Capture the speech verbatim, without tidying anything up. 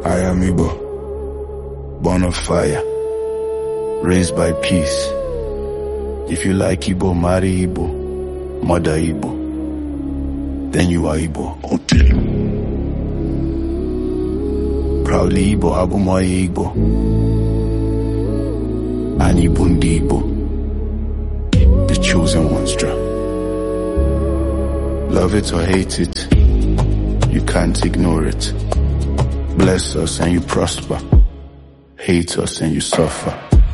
I am Igbo, born of fire, raised by peace. If you like Igbo, marry Igbo, mother Igbo, then you are Igbo. Proudly Igbo, Abumoye Igbo, and Igbo ndi Igbo, the chosen ones draw. Love it or hate it, you can't ignore it. Bless us and you prosper, hate us and you suffer.